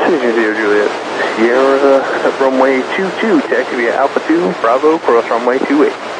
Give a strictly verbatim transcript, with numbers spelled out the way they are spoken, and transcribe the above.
Station zero Juliet. Sierra, runway two two, taxi via Alpha two, Bravo, cross runway two eight.